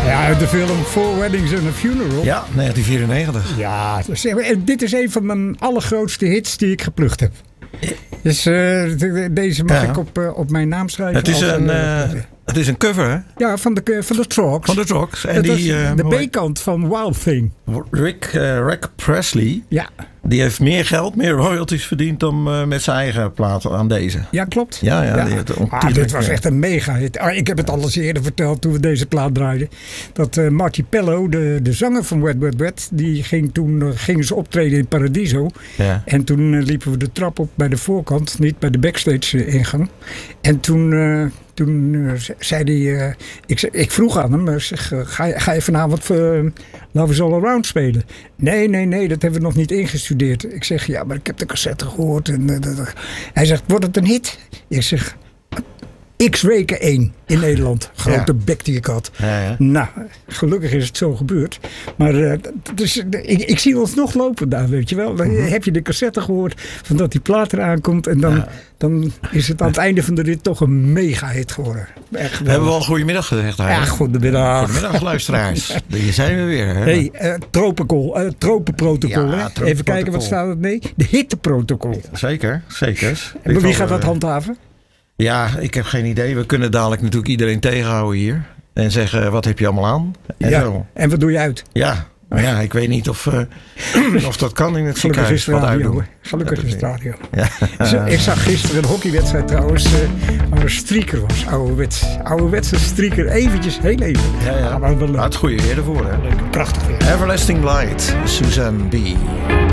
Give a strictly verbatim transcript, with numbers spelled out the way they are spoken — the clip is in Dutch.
Ja, de film Four Weddings and a Funeral. Ja, negentien vierennegentig. Ja, dus, dit is een van mijn allergrootste hits die ik geplukt heb. Dus uh, deze mag ja. ik op, uh, op mijn naam schrijven. Het is, als, een, uh, uh, het is een cover, hè? Ja, van de, van de Trogs. Van de Trogs. En dat die, is uh, de B-kant van Wild Thing. Rick, uh, Rick Presley. Ja. Die heeft meer geld, meer royalties verdiend dan uh, met zijn eigen plaat aan deze. Ja, klopt. Ja, ja. ja. Die heeft ah, dit was echt een mega hit. Ah, ik heb het al eens eerder verteld toen we deze plaat draaiden. Dat uh, Marty Pello, de, de zanger van Wet Wet Wet, die ging toen uh, gingen ze optreden in Paradiso. Ja. En toen uh, liepen we de trap op bij de voorkant, niet bij de backstage uh, ingang. En toen... Uh, Toen uh, zei hij, uh, ik, ik vroeg aan hem, uh, zeg, uh, ga, je, ga je vanavond uh, Love Is All Around spelen? Nee, nee, nee, dat hebben we nog niet ingestudeerd. Ik zeg, ja, maar ik heb de cassette gehoord. En, uh, dat, hij zegt, wordt het een hit? Ik zeg, X-Ray één in Nederland. Grote ja. bek die ik had. Ja, ja. Nou, gelukkig is het zo gebeurd. Maar uh, dus, ik, ik zie ons nog lopen daar, weet je wel. Dan mm-hmm. heb je de cassette gehoord van dat die plaat eraan komt. En dan, ja. dan is het aan het einde van de rit toch een mega hit geworden. Echt we hebben wel een goedemiddag gezegd. Eigenlijk. Ja, goedemiddag. Goedemiddag, luisteraars. Hier zijn we weer. Hè? Hey, uh, tropenkool, uh, tropenprotocol. Ja, tropenprotocol. Even kijken, wat staat het mee? De hitteprotocol. Zeker, zeker. En wie val, gaat dat uh, handhaven? Ja, ik heb geen idee. We kunnen dadelijk natuurlijk iedereen tegenhouden hier. En zeggen, wat heb je allemaal aan? En, ja, zo. en wat doe je uit? Ja, maar ja, ik weet niet of, uh, of dat kan in het ziekenhuis. Gelukkig is het radio. Gelukkig is het radio. Ja. Ik zag gisteren een hockeywedstrijd trouwens, uh, waar een strieker was. Ouderwets. Ouderwetse strieker. Eventjes, heel even. Ja, ja. ja maar wel leuk. Het goede weer ervoor, hè? Prachtig weer. Everlasting Light, Suzanne B.